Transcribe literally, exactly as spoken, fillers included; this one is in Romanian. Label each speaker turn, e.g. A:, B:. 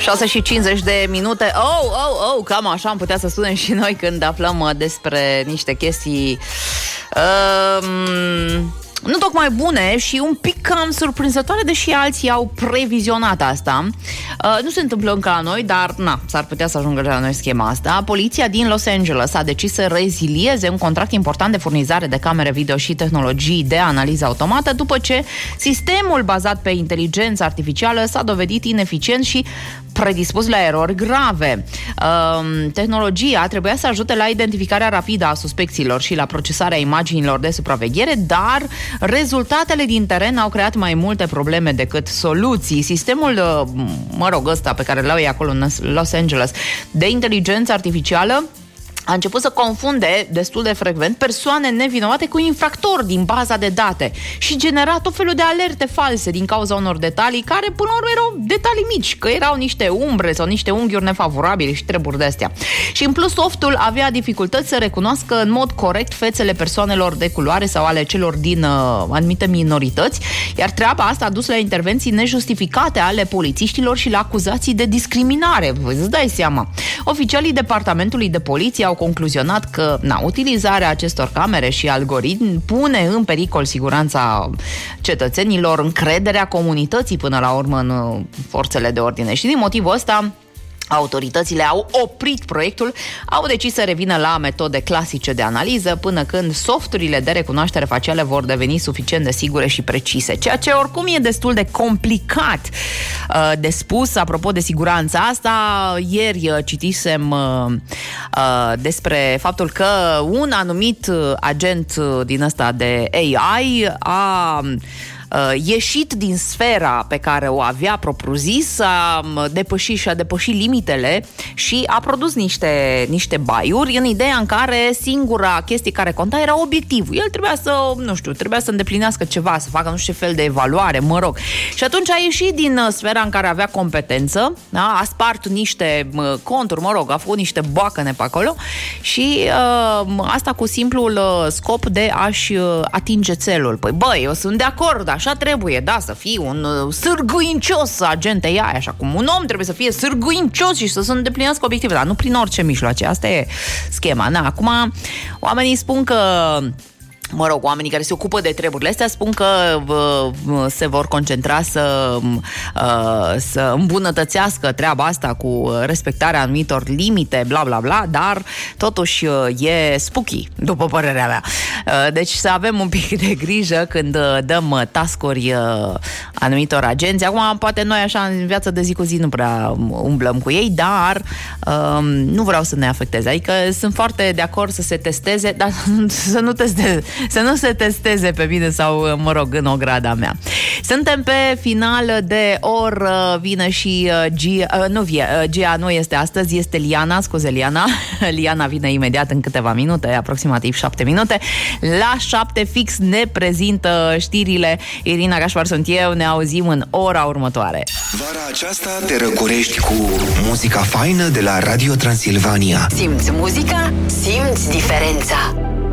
A: șase și cincizeci de minute. Oh, oh, oh, cam așa am putea să spunem și noi când aflăm despre niște chestii um, nu tocmai bune și un pic cam surprinzătoare, deși alții au previzionat asta. Uh, nu se întâmplă încă la noi, dar na, s-ar putea să ajungă la noi schema asta. Poliția din Los Angeles a decis să rezilieze un contract important de furnizare de camere video și tehnologii de analiză automată după ce sistemul bazat pe inteligență artificială s-a dovedit ineficient și predispus la erori grave. Uh, tehnologia trebuia să ajute la identificarea rapidă a suspecților și la procesarea imaginilor de supraveghere, dar rezultatele din teren au creat mai multe probleme decât soluții. Sistemul, mă rog, ăsta pe care l-au ei acolo în Los Angeles, de inteligență artificială, a început să confunde destul de frecvent persoane nevinovate cu infractori din baza de date și genera tot felul de alerte false din cauza unor detalii care până la urmă erau detalii mici, că erau niște umbre sau niște unghiuri nefavorabile și treburi de astea. Și în plus softul avea dificultăți să recunoască în mod corect fețele persoanelor de culoare sau ale celor din uh, anumite minorități, iar treaba asta a dus la intervenții nejustificate ale polițiștilor și la acuzații de discriminare. Îți dai seama. Oficialii Departamentului de Poliție au concluzionat că na, utilizarea acestor camere și algoritmi pune în pericol siguranța cetățenilor, încrederea comunității până la urmă în forțele de ordine. Și din motivul ăsta autoritățile au oprit proiectul, au decis să revină la metode clasice de analiză până când softurile de recunoaștere facială vor deveni suficient de sigure și precise. Ceea ce oricum e destul de complicat uh, de spus. Apropo de siguranța asta, ieri uh, citisem uh, uh, despre faptul că un anumit agent din ăsta de A I a ieșit din sfera pe care o avea propriu-zis, a depășit și a depășit limitele și a produs niște, niște baiuri în ideea în care singura chestie care conta era obiectivul. El trebuia să, nu știu, trebuia să îndeplinească ceva, să facă nu știu ce fel de evaluare, mă rog. Și atunci a ieșit din sfera în care avea competență, da? A spart niște conturi, mă rog, a făcut niște boacăne pe acolo și uh, asta cu simplul scop de a-și atinge țelul. Păi băi, eu sunt de acord, așa trebuie, da, să fii un uh, sârguincios agent A I, așa cum un om trebuie să fie sârguincios și să se îndeplinească obiective, dar nu prin orice mijloace. Asta e schema. Na, acum, oamenii spun că mă rog, oamenii care se ocupă de treburile astea spun că uh, se vor concentra să, uh, să îmbunătățească treaba asta cu respectarea anumitor limite, bla bla bla, dar totuși uh, e spooky, după părerea mea. Uh, deci să avem un pic de grijă când uh, dăm task-uri uh, anumitor agenți. Acum, poate noi așa în viața de zi cu zi nu prea umblăm cu ei, dar uh, nu vreau să ne afecteze. Adică sunt foarte de acord să se testeze, dar să nu testeze să nu se testeze pe mine sau, mă rog, în ograda mea. Suntem pe final de oră, vine și Gia, uh, nu vie, uh, Gia nu este astăzi, este Liana, scuze Liana. Liana vine imediat în câteva minute, aproximativ șapte minute. La șapte fix ne prezintă știrile. Irina Gașpar sunt eu, ne auzim în ora următoare.
B: Vara aceasta te răcorești cu muzica faină de la Radio Transilvania.
C: Simți muzica, simți diferența.